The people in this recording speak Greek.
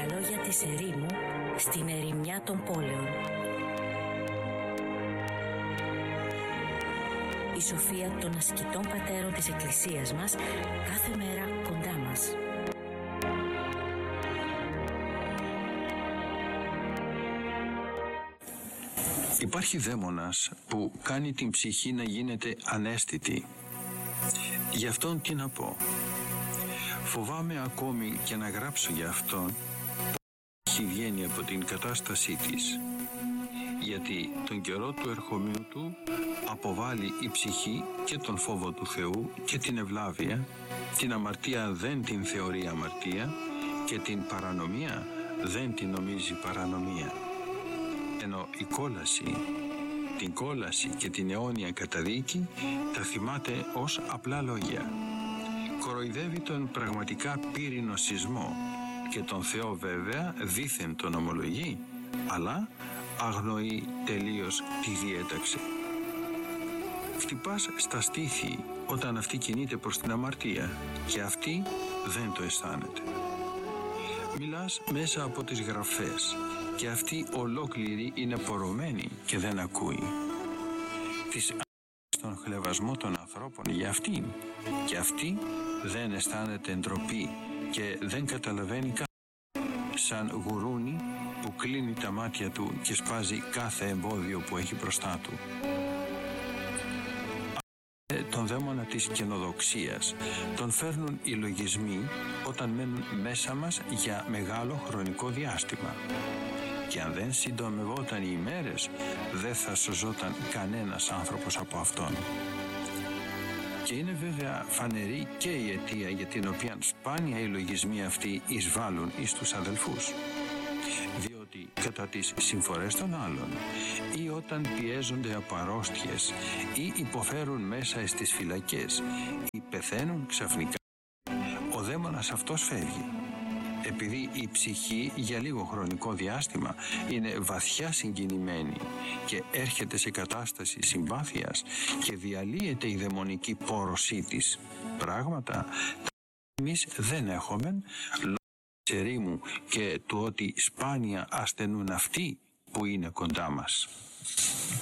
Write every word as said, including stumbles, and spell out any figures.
τα λόγια της ερήμου στην ερημιά των πόλεων. Η σοφία των ασκητών πατέρων της Εκκλησίας μας κάθε μέρα κοντά μας. Υπάρχει δαίμονας που κάνει την ψυχή να γίνεται αναίσθητη. Γι' αυτόν τι να πω. Φοβάμαι ακόμη και να γράψω για αυτόν που έχει βγαίνει από την κατάστασή της. Γιατί τον καιρό του ερχομείου του αποβάλλει η ψυχή και τον φόβο του Θεού και την ευλάβεια, την αμαρτία δεν την θεωρεί αμαρτία και την παρανομία δεν την νομίζει παρανομία. Ενώ η κόλαση, την κόλαση και την αιώνια καταδίκη τα θυμάται ως απλά λόγια. Κοροϊδεύει τον πραγματικά πύρινο σεισμό και τον Θεό βέβαια δήθεν τον ομολογεί, αλλά αγνοεί τελείως τη διέταξη. Χτυπάς στα στήθη όταν αυτή κινείται προς την αμαρτία και αυτή δεν το αισθάνεται. Μιλάς μέσα από τις γραφές και αυτή ολόκληρη είναι πορωμένη και δεν ακούει. Της στον χλευασμό των ανθρώπων για αυτήν και αυτή δεν αισθάνεται ντροπή και δεν καταλαβαίνει κάτι, σαν γουρούνι που κλείνει τα μάτια του και σπάζει κάθε εμπόδιο που έχει μπροστά του. Τον δαίμονα της καινοδοξίας τον φέρνουν οι λογισμοί όταν μένουν μέσα μας για μεγάλο χρονικό διάστημα. Και αν δεν συντομευόταν οι ημέρες, δεν θα σωζόταν κανένας άνθρωπος από αυτόν. Και είναι βέβαια φανερή και η αιτία για την οποία σπάνια οι λογισμοί αυτοί εισβάλλουν εις τους αδελφούς. Διότι κατά τις συμφορές των άλλων ή όταν πιέζονται από αρρώστιες ή υποφέρουν μέσα στις φυλακές ή πεθαίνουν ξαφνικά, ο δαίμονας αυτός φεύγει. Επειδή η ψυχή για λίγο χρονικό διάστημα είναι βαθιά συγκινημένη και έρχεται σε κατάσταση συμπάθειας και διαλύεται η δαιμονική πόρωσή της, πράγματα εμείς δεν έχουμε λόγω της ερήμου και του ότι σπάνια ασθενούν αυτοί που είναι κοντά μας.